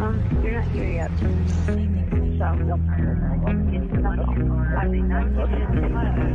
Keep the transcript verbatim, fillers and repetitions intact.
Um, you're not here yet. So, we'll get to the I mean, not